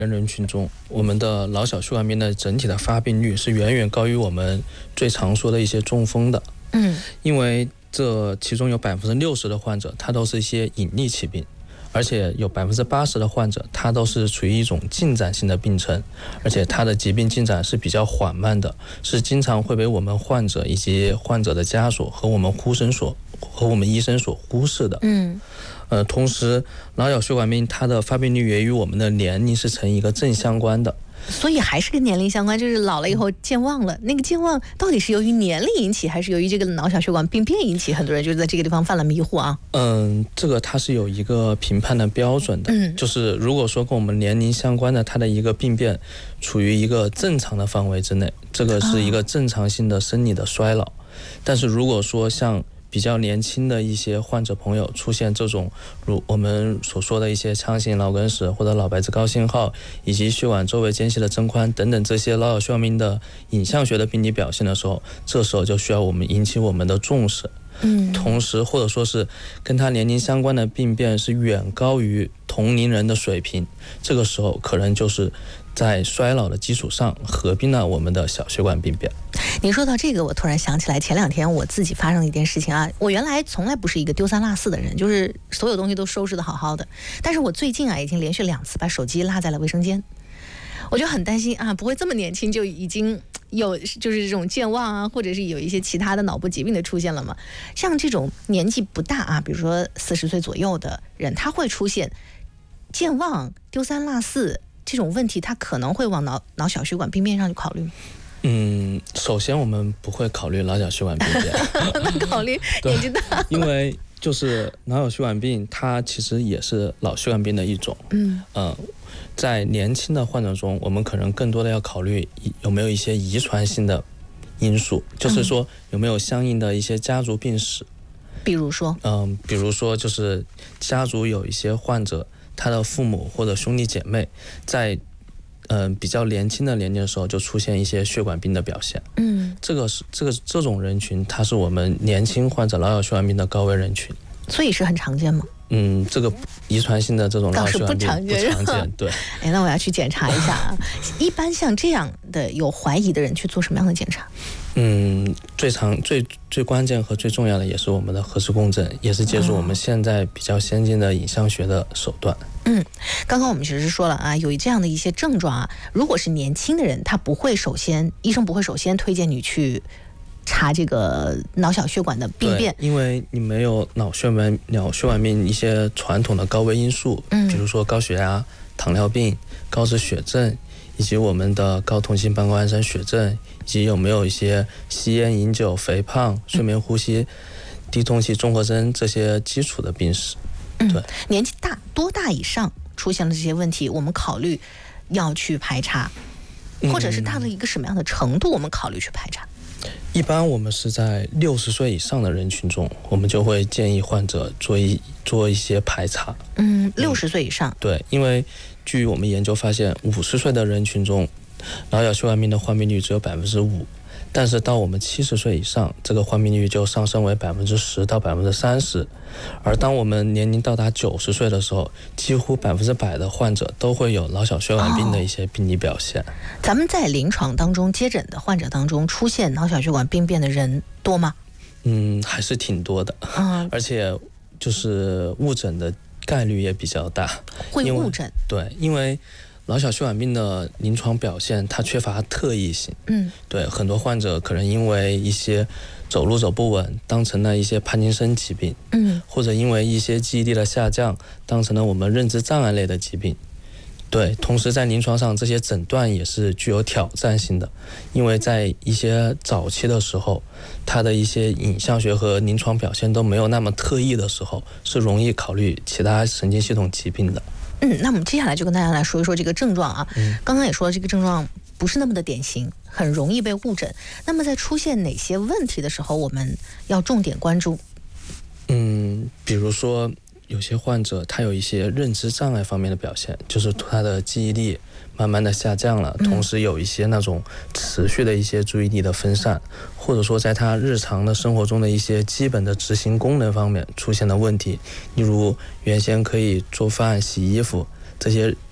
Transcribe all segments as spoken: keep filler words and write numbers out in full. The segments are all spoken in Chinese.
人群中，我们的脑小血管病的整体的发病率是远远高于我们最常说的一些中风的。 嗯， 因为这其中有百分之六十的患者，它都是一些隐匿期病，而且有百分之八十的患者，它都是处于一种进展性的病程，而且它的疾病进展是比较缓慢的，是经常会被我们患者以及患者的家属和我们护生所和我们医生所忽视的。 嗯。 呃，同时，脑小血管病它的发病率也与我们的年龄是成一个正相关的， 所以还是跟年龄相关，就是老了以后健忘了。那个健忘到底是由于年龄引起，还是由于这个脑小血管病变引起？很多人就在这个地方犯了迷糊啊。 嗯，这个它是有一个评判的标准的， 嗯， 就是如果说跟我们年龄相关的，它的一个病变处于一个正常的范围之内，这个是一个正常性的生理的衰老。哦、但是如果说像比较年轻的一些患者朋友出现这种如我们所说的一些腔型脑梗死或者脑白质高信号以及血管周围间隙的增宽等等这些脑小血管病的影像学的病理表现的时候，这时候就需要我们引起我们的重视。 嗯， 同时或者说是跟他年龄相关的病变是远高于同龄人的水平，这个时候可能就是在衰老的基础上合并了我们的小血管病变。 你说到这个，我突然想起来，前两天我自己发生一件事情啊。我原来从来不是一个丢三落四的人，就是所有东西都收拾得好好的。但是我最近啊，已经连续两次把手机落在了卫生间，我就很担心啊，不会这么年轻就已经有就是这种健忘啊，或者是有一些其他的脑部疾病的出现了吗？像这种年纪不大啊，比如说四十岁左右的人，他会出现健忘、丢三落四这种问题，他可能会往脑脑小血管病变上去考虑吗？ 嗯，首先我们不会考虑脑小血管病变， 那考虑年纪大， 因为就是脑小血管病，它其实也是脑血管病的一种。 嗯， 呃，在年轻的患者中，我们可能更多的要考虑有没有一些遗传性的因素，就是说有没有相应的一些家族病史。 比如说， 嗯，比如说就是家族有一些患者，他的父母或者兄弟姐妹在嗯比较年轻的年龄的时候就出现一些血管病的表现。 嗯， 这个是这个这种人群，它是我们年轻患者脑小血管病的高危人群。 所以是很常见吗？ 嗯，这个遗传性的这种脑血管病倒是不常见， 不常见。对， 哎，那我要去检查一下啊。一般像这样的有怀疑的人去做什么样的检查？ 嗯，最常最最关键和最重要的也是我们的核磁共振，也是借助我们现在比较先进的影像学的手段。 嗯，刚刚我们其实说了啊，有这样的一些症状啊，如果是年轻的人，他不会首先医生不会首先推荐你去查这个脑小血管的病变， 因为你没有脑血管脑血管病一些传统的高危因素， 嗯， 比如说高血压、糖尿病、高脂血症，以及我们的高同性半胱氨酸血症，以及有没有一些吸烟、饮酒、肥胖、睡眠呼吸、低通气综合征这些基础的病史。对， 嗯，年纪大多大以上出现了这些问题，我们考虑要去排查，或者是大的一个什么样的程度，我们考虑去排查？ 一般我们是在六十岁以上的人群中，我们就会建议患者做一做一些排查。 嗯，六十岁以上、嗯。 对，因为据我们研究发现，五十岁的人群中，脑小血管病的患病率只有百分之五。但是到我们七十岁以上，这个患病率就上升为百分之十到百分之三十，而当我们年龄到达九十岁的时候，几乎百分之百的患者都会有脑小血管病的一些病理表现。哦、 咱们在临床当中接诊的患者当中，出现脑小血管病变的人多吗？ 嗯，还是挺多的。嗯，而且就是误诊的概率也比较大。 会误诊？ 对，因为脑小血管病的临床表现，它缺乏特异性。 嗯， 对，很多患者可能因为一些走路走不稳，当成了一些帕金森疾病。 嗯， 或者因为一些记忆力的下降，当成了我们认知障碍类的疾病。对，同时在临床上，这些诊断也是具有挑战性的，因为在一些早期的时候，它的一些影像学和临床表现都没有那么特异的时候，是容易考虑其他神经系统疾病的。 嗯，那我们接下来就跟大家来说一说这个症状啊。 嗯， 刚刚也说了，这个症状不是那么的典型，很容易被误诊。那么在出现哪些问题的时候，我们要重点关注？ 嗯，比如说有些患者他有一些认知障碍方面的表现，就是他的记忆力慢慢的下降了，同时有一些那种持续的一些注意力的分散，或者说在他日常的生活中的一些基本的执行功能方面出现了问题，例如原先可以做饭、洗衣服，这些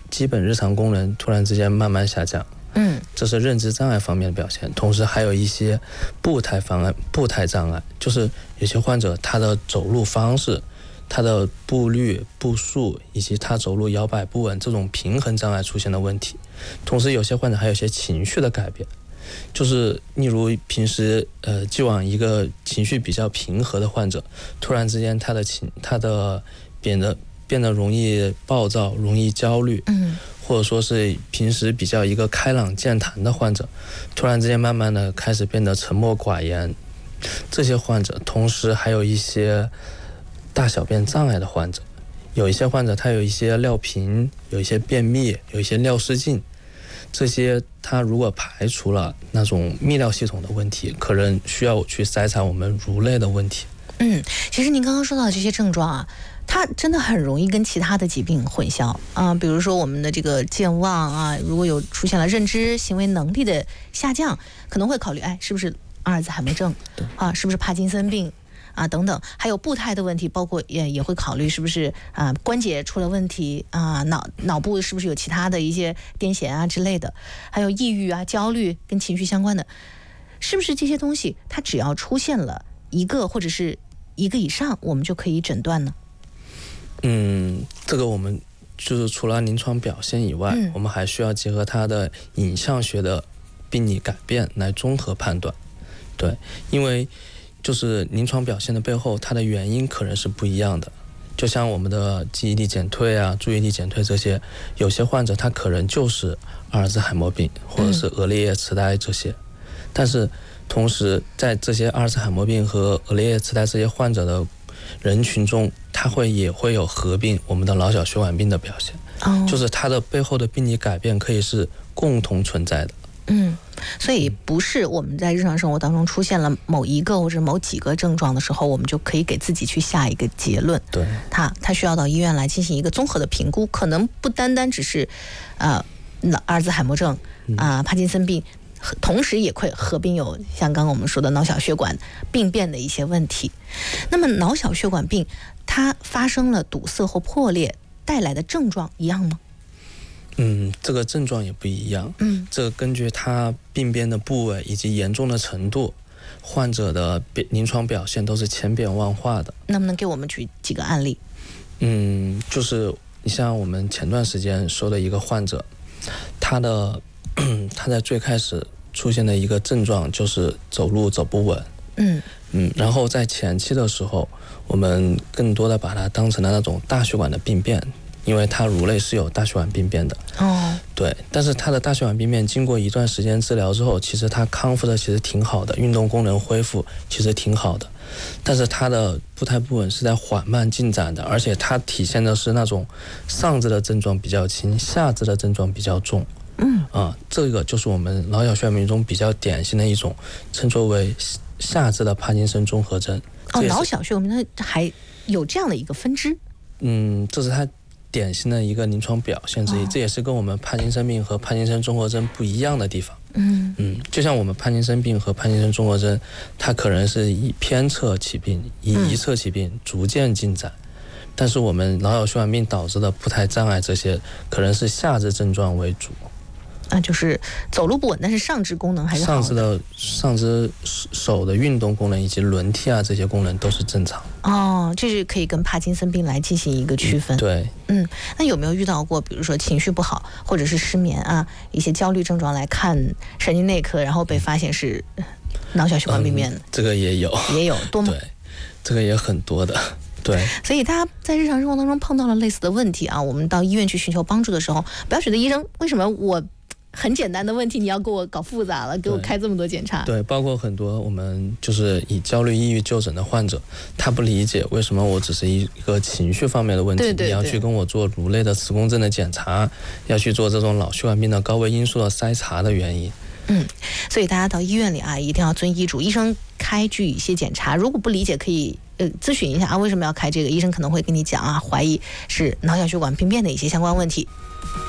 基本日常功能突然之间慢慢下降。 嗯， 这是认知障碍方面的表现，同时还有一些步态方案、步态障碍，就是有些患者他的走路方式、他的步率、步数以及他走路摇摆不稳这种平衡障碍出现了问题。同时有些患者还有些情绪的改变，就是例如平时呃既往一个情绪比较平和的患者，突然之间他的情他的变得变得容易暴躁、容易焦虑， 嗯。 或者说是平时比较一个开朗健谈的患者，突然之间慢慢的开始变得沉默寡言，这些患者，同时还有一些大小便障碍的患者，有一些患者他有一些尿频，有一些便秘，有一些尿失禁，这些他如果排除了那种泌尿系统的问题，可能需要去筛查我们乳类的问题。 嗯，其实您刚刚说到的这些症状啊，它真的很容易跟其他的疾病混淆啊、呃，比如说我们的这个健忘啊，如果有出现了认知行为能力的下降，可能会考虑，哎，是不是阿尔兹海默症啊，是不是帕金森病啊等等，还有步态的问题，包括也也会考虑是不是啊关节出了问题啊，脑脑部是不是有其他的一些癫痫啊之类的，还有抑郁啊、焦虑跟情绪相关的，是不是这些东西它只要出现了一个或者是一个以上，我们就可以诊断呢？ 嗯，这个我们就是除了临床表现以外、嗯、我们还需要结合它的影像学的病理改变来综合判断。对，因为就是临床表现的背后，它的原因可能是不一样的。就像我们的记忆力减退啊、注意力减退这些，有些患者他可能就是阿尔兹海默病或者是额列叶痴呆这些、嗯、但是同时在这些阿尔兹海默病和额列叶痴呆这些患者的人群中，他会也会有合并我们的脑小血管病的表现、哦、就是它的背后的病理改变可以是共同存在的。 嗯，所以不是我们在日常生活当中出现了某一个或者某几个症状的时候，我们就可以给自己去下一个结论。 对， 他他需要到医院来进行一个综合的评估，可能不单单只是呃阿尔兹海默症啊、呃、帕金森病，同时也会合并有像刚刚我们说的脑小血管病变的一些问题。那么脑小血管病它发生了堵塞或破裂带来的症状一样吗？ 嗯，这个症状也不一样。嗯，这个根据它病变的部位以及严重的程度，患者的临床表现都是千变万化的。 能不能给我们举几个案例？ 嗯，就是你像我们前段时间收的一个患者，他的他在最开始出现的一个症状就是走路走不稳。嗯嗯，然后在前期的时候，我们更多的把它当成了那种大血管的病变。因为它乳类是有大血管病变的，哦，对，但是它的大血管病变经过一段时间治疗之后，其实它康复的其实挺好的，运动功能恢复其实挺好的，但是它的步态不稳是在缓慢进展的，而且它体现的是那种上肢的症状比较轻，下肢的症状比较重。嗯啊，这个就是我们脑小血管病中比较典型的一种，称作为下肢的帕金森综合征。 哦，脑小血管病还有这样的一个分支？ 嗯，这是它典型的一个临床表现之一、哦、这也是跟我们帕金森病和帕金森综合征不一样的地方。嗯嗯，就像我们帕金森病和帕金森综合征，它可能是以偏侧起病，以一侧起病、嗯、逐渐进展，但是我们脑小血管病导致的步态障碍这些，可能是下肢症状为主。 啊，就是走路不稳，但是上肢功能还是好的。 上肢的上肢手的运动功能以及轮替啊这些功能都是正常。 哦，这是可以跟帕金森病来进行一个区分。 嗯、对， 嗯，那有没有遇到过，比如说情绪不好，或者是失眠啊，一些焦虑症状来看神经内科，然后被发现是脑小血管病变、嗯？这个也有， 也有多吗？ 对，这个也很多的。对， 所以大家在日常生活当中碰到了类似的问题啊，我们到医院去寻求帮助的时候，不要觉得医生为什么我很简单的问题你要给我搞复杂了，给我开这么多检查。 对, 对，包括很多我们就是以焦虑抑郁就诊的患者，他不理解为什么我只是一个情绪方面的问题， 对对对， 你要去跟我做乳类的磁共振的检查，要去做这种脑血管病的高危因素的筛查的原因。 嗯，所以大家到医院里啊，一定要遵医嘱，医生开具一些检查，如果不理解可以呃咨询一下啊，为什么要开这个，医生可能会跟你讲啊，怀疑是脑小血管病变的一些相关问题。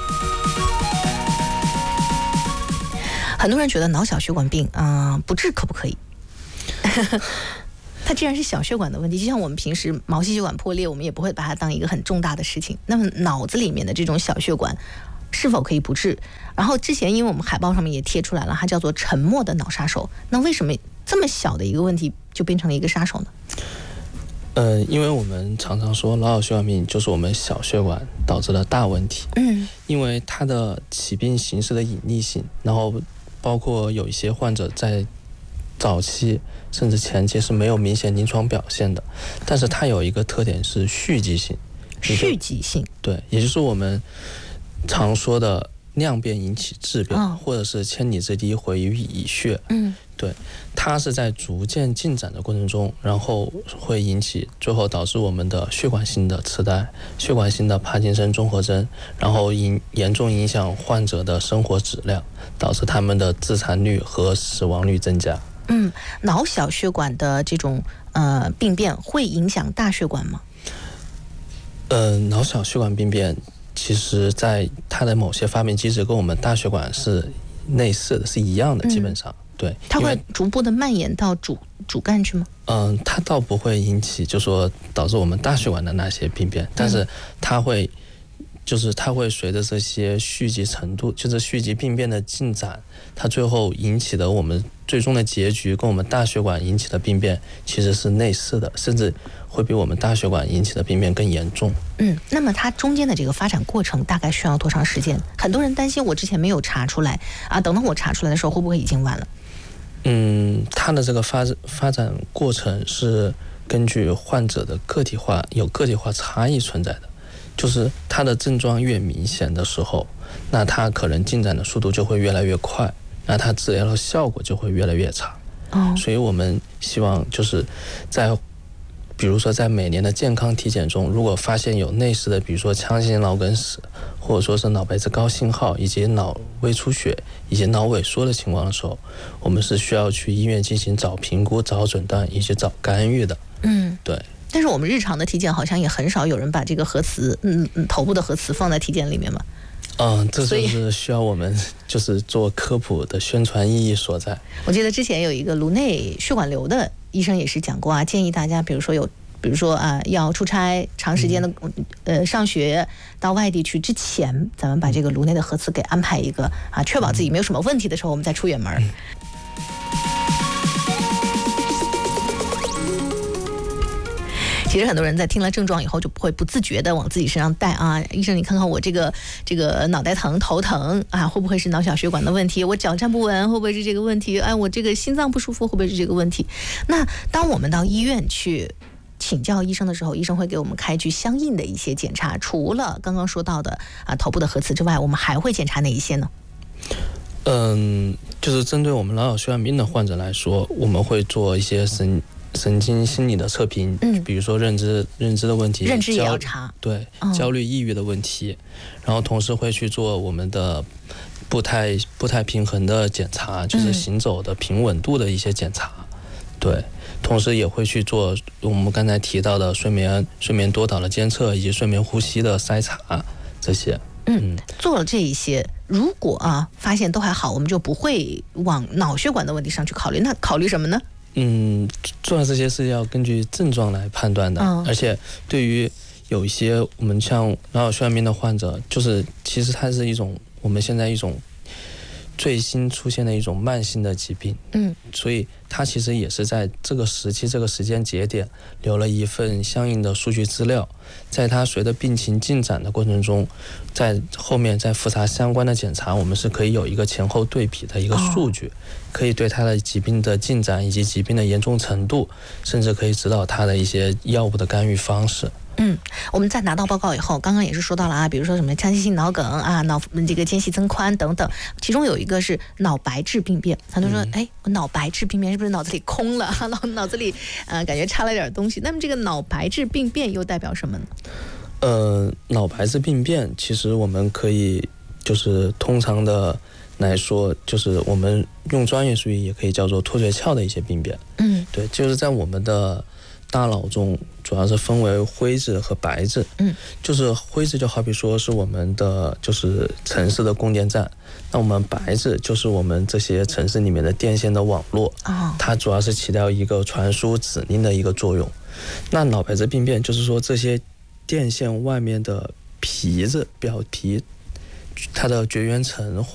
很多人觉得脑小血管病啊、呃、不治可不可以？它既然是小血管的问题，就像我们平时毛细血管破裂，我们也不会把它当一个很重大的事情。那么脑子里面的这种小血管是否可以不治？然后之前因为我们海报上面也贴出来了，它叫做沉默的脑杀手。那为什么这么小的一个问题就变成了一个杀手呢？ 呃，因为我们常常说脑小血管病就是我们小血管导致的大问题。 嗯， 因为它的起病形式的隐匿性，然后包括有一些患者在早期甚至前期是没有明显临床表现的，但是它有一个特点是蓄积性。 蓄积性， 对，也就是我们常说的量变引起质变， 哦、 或者是千里之堤毁于蚁穴。 嗯， 对，它是在逐渐进展的过程中，然后会引起，最后导致我们的血管性的痴呆、血管性的帕金森综合征，然后影严重影响患者的生活质量，导致他们的自残率和死亡率增加。 嗯，脑小血管的这种呃病变会影响大血管吗？ 呃，脑小血管病变其实在它的某些发病机制跟我们大血管是类似的，是一样的，基本上。嗯，对， 它会逐步的蔓延到主主干去吗？ 嗯、呃，它倒不会引起，就说导致我们大血管的那些病变，但是它会，就是它会随着这些蓄积程度，就是蓄积病变的进展，它最后引起的我们最终的结局跟我们大血管引起的病变其实是类似的，甚至会比我们大血管引起的病变更严重。 嗯，那么它中间的这个发展过程大概需要多长时间？很多人担心我之前没有查出来啊，等到我查出来的时候会不会已经晚了？ 嗯，它的这个发发展过程是根据患者的个体化有个体化差异存在的，就是它的症状越明显的时候，那它可能进展的速度就会越来越快，那它治疗的效果就会越来越差。 哦， 所以我们希望就是在比如说在每年的健康体检中，如果发现有类似的，比如说腔性脑梗死，或者说是脑白质高信号以及脑微出血以及脑萎缩的情况的时候，我们是需要去医院进行早评估、早诊断以及早干预的。 嗯， 对。 但是我们日常的体检好像也很少有人把这个核磁，嗯，头部的核磁放在体检里面嘛。 嗯，这就是需要我们就是做科普的宣传意义所在。 我记得之前有一个颅内血管瘤的医生也是讲过啊，建议大家比如说有比如说啊要出差长时间的、嗯、呃上学到外地去之前，咱们把这个颅内的核磁给安排一个啊，确保自己没有什么问题的时候我们再出远门。嗯，其实很多人在听了症状以后就会不自觉的往自己身上带啊，医生你看看我这个这个脑袋疼头疼啊，会不会是脑小血管的问题？我脚站不稳会不会是这个问题？哎，我这个心脏不舒服会不会是这个问题？那当我们到医院去请教医生的时候，医生会给我们开具相应的一些检查，除了刚刚说到的啊头部的核磁之外，我们还会检查哪一些呢？ 嗯，就是针对我们脑小血管病的患者来说，我们会做一些神神经心理的测评，嗯，比如说认知认知的问题， 认知也要查， 对、 嗯， 焦虑抑郁的问题，然后同时会去做我们的步态步态平衡的检查，就是行走的平稳度的一些检查，嗯、对，同时也会去做我们刚才提到的睡眠睡眠多导的监测以及睡眠呼吸的筛查这些。 嗯，做了这一些，如果啊发现都还好，我们就不会往脑血管的问题上去考虑。那考虑什么呢？ 嗯，做的这些是要根据症状来判断的，嗯、而且对于有一些我们像脑小血管病的患者，就是其实它是一种我们现在一种最新出现的一种慢性的疾病，嗯，所以它其实也是在这个时期这个时间节点留了一份相应的数据资料，在它随着病情进展的过程中，在后面再复查相关的检查，我们是可以有一个前后对比的一个数据，哦、可以对它的疾病的进展以及疾病的严重程度，甚至可以指导它的一些药物的干预方式。 嗯，我们在拿到报告以后，刚刚也是说到了啊，比如说什么腔隙性脑梗啊、脑这个间隙增宽等等，其中有一个是脑白质病变。很多人说，哎、嗯，我脑白质病变是不是脑子里空了？脑脑子里呃感觉差了点东西。那么这个脑白质病变又代表什么呢？ 呃，脑白质病变其实我们可以就是通常的来说，就是我们用专业术语也可以叫做脱髓鞘的一些病变。嗯，对，就是在我们的大脑中主要是分为灰质和白质。嗯，就是灰质就好比说是我们的就是城市的供电站，那我们白质就是我们这些城市里面的电线的网络。哦，它主要是起到一个传输指令的一个作用。那脑白质病变就是说这些电线外面的皮质表皮它的绝缘层